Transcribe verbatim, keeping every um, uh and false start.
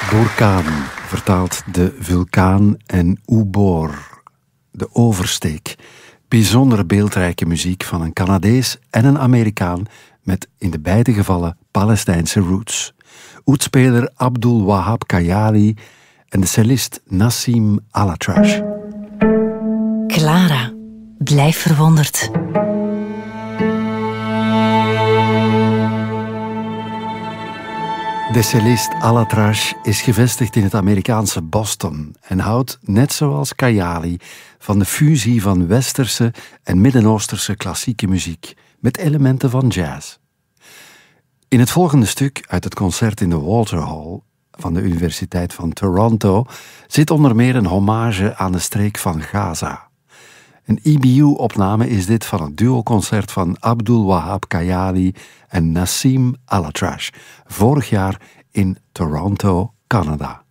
Burkaan vertaalt de vulkaan en Ubor, de oversteek. Bijzondere beeldrijke muziek van een Canadees en een Amerikaan met in de beide gevallen Palestijnse roots. Oetspeler Abdul Wahab Kayali en de cellist Nassim Alatrash. Clara, blijf verwonderd. De cellist Alatrash is gevestigd in het Amerikaanse Boston en houdt, net zoals Kayali, van de fusie van westerse en Midden-Oosterse klassieke muziek met elementen van jazz. In het volgende stuk uit het concert in de Walter Hall van de Universiteit van Toronto zit onder meer een hommage aan de streek van Gaza. Een E B U-opname is dit van het duoconcert van Abdul Wahab Kayali en Nassim Alatrash, vorig jaar in Toronto, Canada.